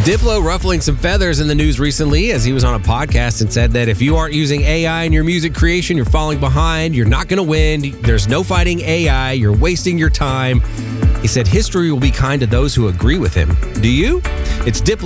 Diplo ruffling some feathers in the news recently as he was on a podcast and said that if you aren't using AI in your music creation, you're falling behind, you're not going to win, there's no fighting AI, you're wasting your time. He said history will be kind to those who agree with him. Do you? It's Diplo.